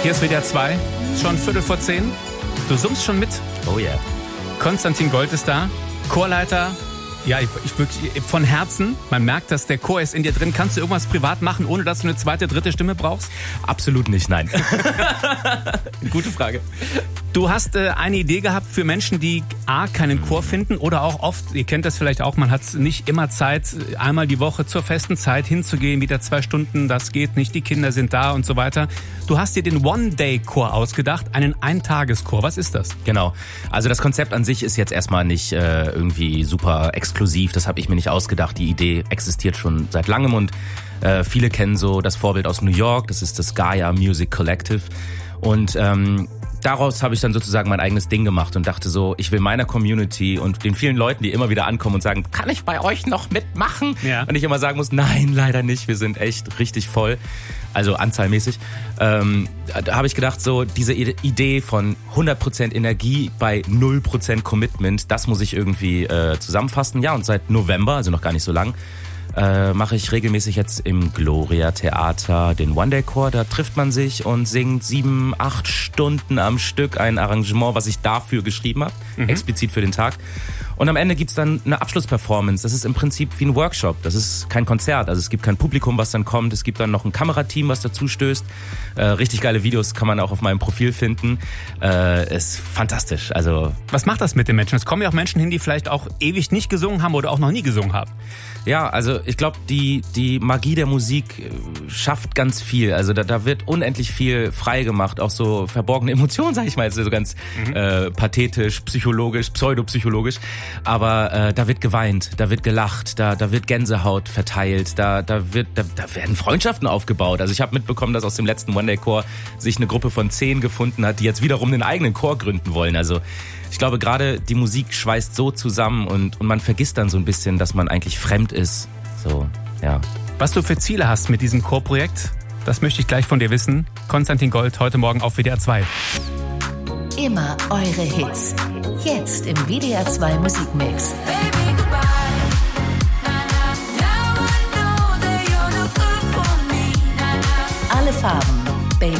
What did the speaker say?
Hier ist WDR 2, schon 10:15. Du summst schon mit. Oh yeah. Konstantin Gold ist da, Chorleiter. Ja, ich wirklich von Herzen. Man merkt, dass der Chor ist in dir drin. Kannst du irgendwas privat machen, ohne dass du eine zweite, dritte Stimme brauchst? Absolut nicht, nein. Gute Frage. Du hast eine Idee gehabt für Menschen, die A, keinen Chor finden oder auch oft, ihr kennt das vielleicht auch, man hat nicht immer Zeit, einmal die Woche zur festen Zeit hinzugehen, wieder 2 Stunden, das geht nicht, die Kinder sind da und so weiter. Du hast dir den One-Day-Chor ausgedacht, einen Eintageschor. Was ist das? Genau. Also das Konzept an sich ist jetzt erstmal nicht irgendwie super exklusiv. Das habe ich mir nicht ausgedacht. Die Idee existiert schon seit langem und viele kennen so das Vorbild aus New York. Das ist das Gaia Music Collective. Und daraus habe ich dann sozusagen mein eigenes Ding gemacht und dachte so, ich will meiner Community und den vielen Leuten, die immer wieder ankommen und sagen, kann ich bei euch noch mitmachen? Ja. Und ich immer sagen muss, nein, leider nicht. Wir sind echt richtig voll. Also anzahlmäßig. Da habe ich gedacht, so diese Idee von 100% Energie bei 0% Commitment, das muss ich irgendwie zusammenfassen. Ja, und seit November, also noch gar nicht so lang, mache ich regelmäßig jetzt im Gloria Theater den One-Day-Chor. Da trifft man sich und singt 7-8 Stunden am Stück ein Arrangement, was ich dafür geschrieben habe, explizit für den Tag. Und am Ende gibt's dann eine Abschlussperformance. Das ist im Prinzip wie ein Workshop. Das ist kein Konzert. Also es gibt kein Publikum, was dann kommt. Es gibt dann noch ein Kamerateam, was dazu stößt. Richtig geile Videos kann man auch auf meinem Profil finden. Ist fantastisch. Also was macht das mit den Menschen? Es kommen ja auch Menschen hin, die vielleicht auch ewig nicht gesungen haben oder auch noch nie gesungen haben. Ja, also ich glaube, die Magie der Musik schafft ganz viel. Also da wird unendlich viel frei gemacht. Auch so verborgene Emotionen, sag ich mal. Also so ganz pathetisch, psychologisch, pseudopsychologisch. Aber da wird geweint, da wird gelacht, da wird Gänsehaut verteilt, da werden Freundschaften aufgebaut. Also ich habe mitbekommen, dass aus dem letzten One-Day-Chor sich eine Gruppe von 10 gefunden hat, die jetzt wiederum einen eigenen Chor gründen wollen. Also ich glaube, gerade die Musik schweißt so zusammen und man vergisst dann so ein bisschen, dass man eigentlich fremd ist. So, ja. Was du für Ziele hast mit diesem Chorprojekt, das möchte ich gleich von dir wissen. Konstantin Gold, heute Morgen auf WDR 2. Immer eure Hits. Jetzt im WDR 2 Musikmix. Alle Farben,